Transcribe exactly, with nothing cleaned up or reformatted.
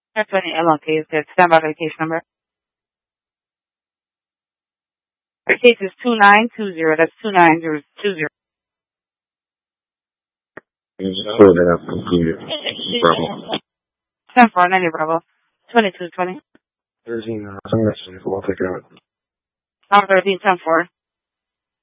That's twenty L on case. Good. Stand by for the case number. The case is two nine two zero. That's two nine zero two zero. Pull that up. Completed. Bravo. ten four ninety Bravo. twenty-two twenty. thirteen. Uh, I'm going to take it out. I'm thirteen ten four.